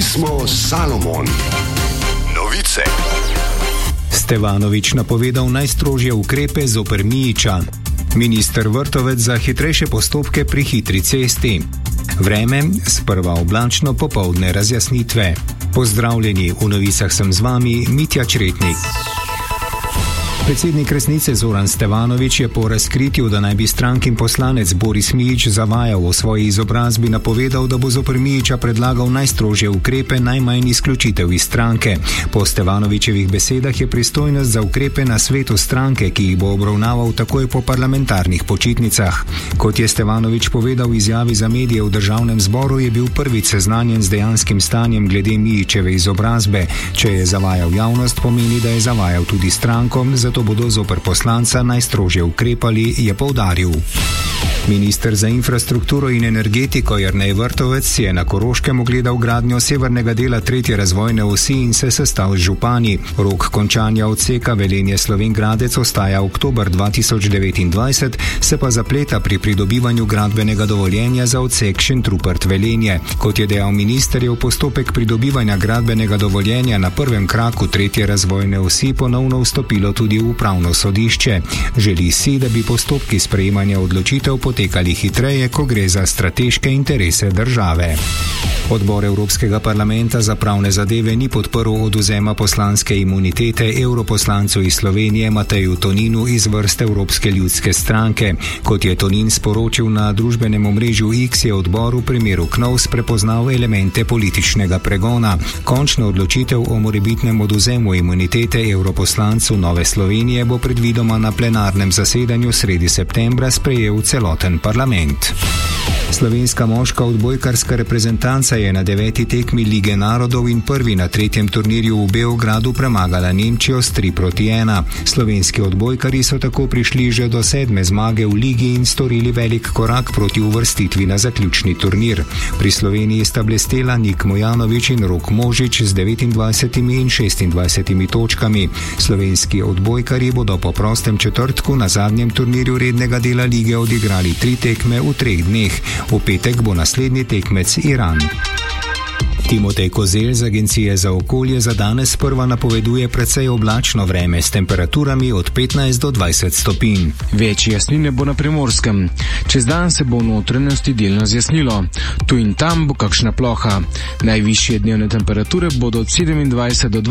Pismo Salomon. Novice. Stevanović napovedal najstrožje ukrepe zoper Mijića. Minister Vrtovec za hitrejše postopke pri hitri cesti. Vreme, sprva oblačno, popoldne razjasnitve. Pozdravljeni, v novicah sem z vami, Mitja Čretnik. Predsednik Resnice Zoran Stevanović je po razkritju, da naj bi strankin poslanec Boris Mijić zavajal o svoji izobrazbi, napovedal, da bo zoper Mijića predlagal najstrožje ukrepe, najmanj izključitev iz stranke. Po Stevanovićevih besedah je pristojnost za ukrepe na svetu stranke, ki jih bo obravnaval takoj po parlamentarnih počitnicah. Kot je Stevanović povedal v izjavi za medije v Državnem zboru, je bil prvič seznanjen z dejanskim stanjem glede Mijićeve izobrazbe. Če je zavajal javnost, pomeni, da je zavajal tudi stranko, zato bodo zoper poslanca najstrožje ukrepali, je poudaril. Minister za infrastrukturo in energetiko Jernej Vrtovec je na Koroškem ogledal gradnjo severnega dela 3. razvojne osi in se sestal z župani. Rok končanja odseka Velenje-Slovenj Gradec ostaja oktober 2029, se pa zapleta pri pridobivanju gradbenega dovoljenja za odsek Šentrupert-Velenje. Kot je dejal minister, je v postopek pridobivanja gradbenega dovoljenja na prvem kraku 3. razvojne osi ponovno vstopilo tudi v upravno sodišče. Želi si, da bi postopki sprejemanja odločitev potekali hitreje, ko gre za strateške interese države. Odbor Evropskega parlamenta za pravne zadeve ni podprl odvzema poslanske imunitete europoslancu iz Slovenije Mateju Toninu iz vrst Evropske ljudske stranke. Kot je Tonin sporočil na družbenem omrežju X, je odbor v primeru Knovs prepoznal elemente političnega pregona. Končna odločitev o morebitnem odvzemu imunitete europoslancu Nove Slovenije bo predvidoma na plenarnem zasedanju sredi septembra sprejel celoten parlament. Slovenska moška odbojkarska reprezentanca je na 9. tekmi Lige narodov in prvi na 3. turnirju v Beogradu premagala Nemčijo s 3-1. Slovenski odbojkarji so tako prišli že do 7. zmage v ligi in storili velik korak proti uvrstitvi na zaključni turnir. Pri Sloveniji sta blestela Nik Mojanović in Rok Možič z 29 in 26 točkami. Slovenski odbojkarji bodo po prostem četrtku na zadnjem turnirju rednega dela lige odigrali 3 tekme v 3 dneh. V petek bo naslednji tekmec Iran. Timotej Kozelj z Agencije za okolje za danes sprva napoveduje precej oblačno vreme s temperaturami od 15 do 20 stopinj. Večje jasnine bo na Primorskem. Čez dan se bo v notranjosti delno zjasnilo. Tu in tam bo kakšna ploha. Najvišje dnevne temperature bodo od 27 do 20.